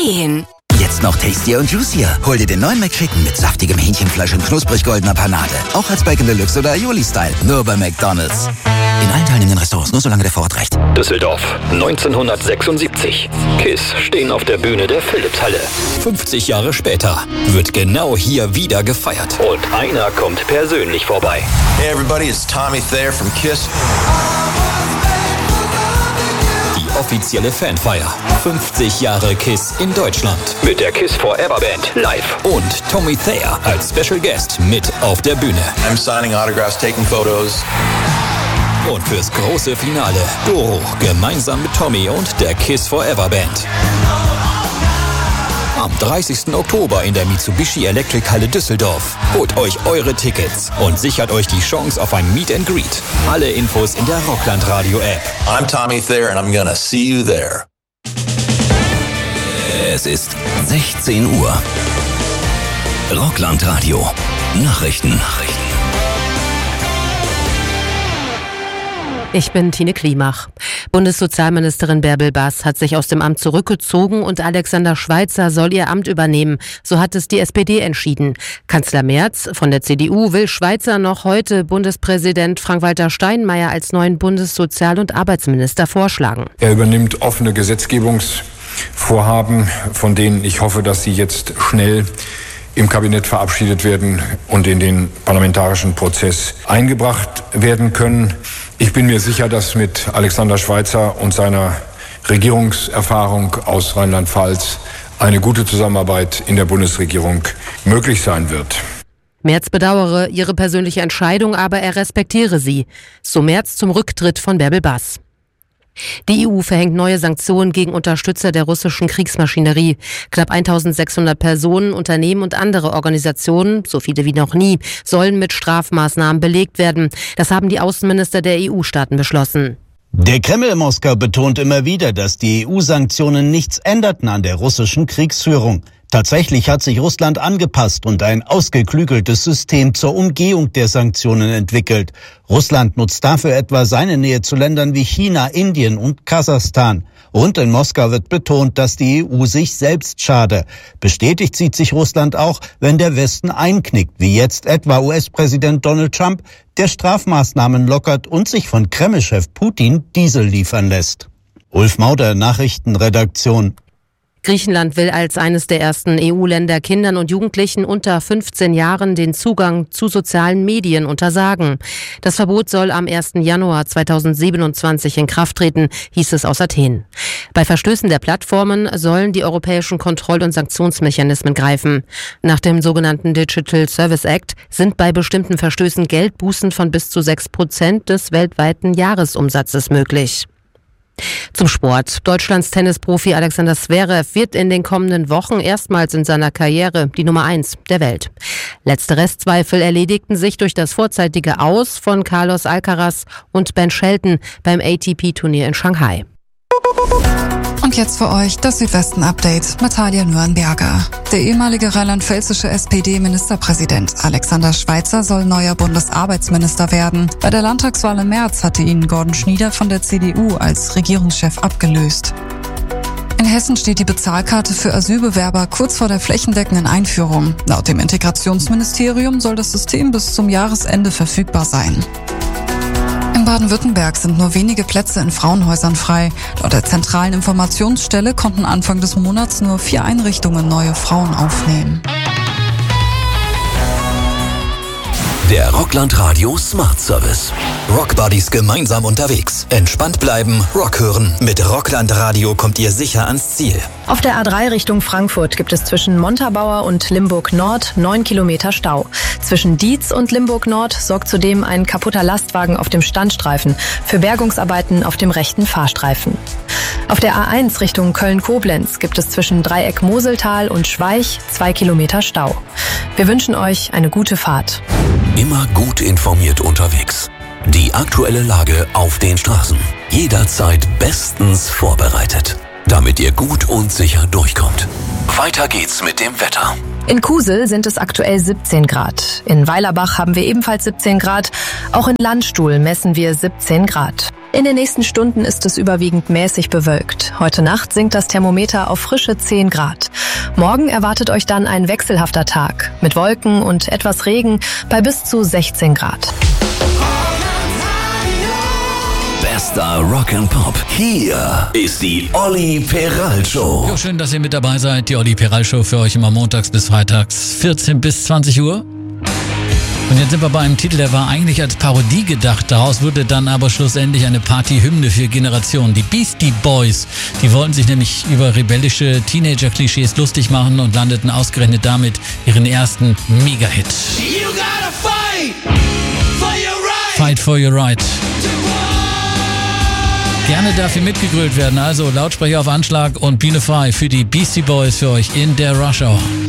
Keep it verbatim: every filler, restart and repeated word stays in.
gehen. Jetzt noch tastier und juicier. Hol dir den neuen McChicken mit saftigem Hähnchenfleisch und knusprig goldener Panade. Auch als Bacon Deluxe oder Aioli-Style. Nur bei McDonald's. In allen teilnehmenden Restaurants, nur solange der Vorrat reicht. Düsseldorf, neunzehnhundertsechsundsiebzig. KISS stehen auf der Bühne der Philipshalle. fünfzig Jahre später wird genau hier wieder gefeiert. Und einer kommt persönlich vorbei. Hey everybody, it's Tommy Thayer from KISS. Die offizielle Fanfeier. fünfzig Jahre KISS in Deutschland. Mit der KISS Forever Band live. Und Tommy Thayer als Special Guest mit auf der Bühne. I'm signing autographs, taking photos. Und fürs große Finale Doro gemeinsam mit Tommy und der KISS Forever Band. Am dreißigsten Oktober in der Mitsubishi Electric Halle Düsseldorf. Holt euch eure Tickets und sichert euch die Chance auf ein Meet and Greet. Alle Infos in der Rockland Radio App. I'm Tommy Thayer and I'm gonna see you there. Es ist sechzehn Uhr. Rockland Radio. Nachrichten. Nachrichten. Ich bin Tine Klimach. Bundessozialministerin Bärbel Baas hat sich aus dem Amt zurückgezogen und Alexander Schweitzer soll ihr Amt übernehmen. So hat es die S P D entschieden. Kanzler Merz von der C D U will Schweitzer noch heute Bundespräsident Frank-Walter Steinmeier als neuen Bundessozial- und Arbeitsminister vorschlagen. Er übernimmt offene Gesetzgebungsvorhaben, von denen ich hoffe, dass sie jetzt schnell im Kabinett verabschiedet werden und in den parlamentarischen Prozess eingebracht werden können. Ich bin mir sicher, dass mit Alexander Schweitzer und seiner Regierungserfahrung aus Rheinland-Pfalz eine gute Zusammenarbeit in der Bundesregierung möglich sein wird. Merz bedauere ihre persönliche Entscheidung, aber er respektiere sie. So Merz zum Rücktritt von Bärbel Baas. Die E U verhängt neue Sanktionen gegen Unterstützer der russischen Kriegsmaschinerie. Knapp eintausendsechshundert Personen, Unternehmen und andere Organisationen, so viele wie noch nie, sollen mit Strafmaßnahmen belegt werden. Das haben die Außenminister der E U-Staaten beschlossen. Der Kreml in Moskau betont immer wieder, dass die E U-Sanktionen nichts änderten an der russischen Kriegsführung. Tatsächlich hat sich Russland angepasst und ein ausgeklügeltes System zur Umgehung der Sanktionen entwickelt. Russland nutzt dafür etwa seine Nähe zu Ländern wie China, Indien und Kasachstan. Und in Moskau wird betont, dass die E U sich selbst schade. Bestätigt sieht sich Russland auch, wenn der Westen einknickt, wie jetzt etwa U S-Präsident Donald Trump, der Strafmaßnahmen lockert und sich von Kreml-Chef Putin Diesel liefern lässt. Ulf Mauder, Nachrichtenredaktion. Griechenland will als eines der ersten E U-Länder Kindern und Jugendlichen unter fünfzehn Jahren den Zugang zu sozialen Medien untersagen. Das Verbot soll am ersten Januar zweitausendsiebenundzwanzig in Kraft treten, hieß es aus Athen. Bei Verstößen der Plattformen sollen die europäischen Kontroll- und Sanktionsmechanismen greifen. Nach dem sogenannten Digital Service Act sind bei bestimmten Verstößen Geldbußen von bis zu sechs Prozent des weltweiten Jahresumsatzes möglich. Zum Sport. Deutschlands Tennisprofi Alexander Zverev wird in den kommenden Wochen erstmals in seiner Karriere die Nummer eins der Welt. Letzte Restzweifel erledigten sich durch das vorzeitige Aus von Carlos Alcaraz und Ben Shelton beim A T P-Turnier in Shanghai. Und jetzt für euch das Südwesten-Update mit Talia Nürnberger. Der ehemalige rheinland-pfälzische S P D-Ministerpräsident Alexander Schweitzer soll neuer Bundesarbeitsminister werden. Bei der Landtagswahl im März hatte ihn Gordon Schnieder von der C D U als Regierungschef abgelöst. In Hessen steht die Bezahlkarte für Asylbewerber kurz vor der flächendeckenden Einführung. Laut dem Integrationsministerium soll das System bis zum Jahresende verfügbar sein. In Baden-Württemberg sind nur wenige Plätze in Frauenhäusern frei. Laut der zentralen Informationsstelle konnten Anfang des Monats nur vier Einrichtungen neue Frauen aufnehmen. Der Rockland Radio Smart Service. Rockbuddies gemeinsam unterwegs. Entspannt bleiben, Rock hören. Mit Rockland Radio kommt ihr sicher ans Ziel. Auf der A drei Richtung Frankfurt gibt es zwischen Montabaur und Limburg Nord neun Kilometer Stau. Zwischen Dietz und Limburg Nord sorgt zudem ein kaputter Lastwagen auf dem Standstreifen für Bergungsarbeiten auf dem rechten Fahrstreifen. Auf der A eins Richtung Köln-Koblenz gibt es zwischen Dreieck Moseltal und Schweich zwei Kilometer Stau. Wir wünschen euch eine gute Fahrt. Immer gut informiert unterwegs. Die aktuelle Lage auf den Straßen. Jederzeit bestens vorbereitet, damit ihr gut und sicher durchkommt. Weiter geht's mit dem Wetter. In Kusel sind es aktuell siebzehn Grad. In Weilerbach haben wir ebenfalls siebzehn Grad. Auch in Landstuhl messen wir siebzehn Grad. In den nächsten Stunden ist es überwiegend mäßig bewölkt. Heute Nacht sinkt das Thermometer auf frische zehn Grad. Morgen erwartet euch dann ein wechselhafter Tag mit Wolken und etwas Regen bei bis zu sechzehn Grad. Bester Rock'n'Pop. Hier ist die Olli Peral Show. Jo, schön, dass ihr mit dabei seid. Die Olli Peral Show für euch immer montags bis freitags, vierzehn bis zwanzig Uhr. Und jetzt sind wir bei einem Titel, der war eigentlich als Parodie gedacht. Daraus wurde dann aber schlussendlich eine Party-Hymne für Generationen. Die Beastie Boys, die wollten sich nämlich über rebellische Teenager-Klischees lustig machen und landeten ausgerechnet damit ihren ersten Mega-Hit. You gotta fight for your right. Fight for your right. Gerne darf hier mitgegrölt werden, also Lautsprecher auf Anschlag und Bühne frei für die Beastie Boys für euch in der Rush Hour.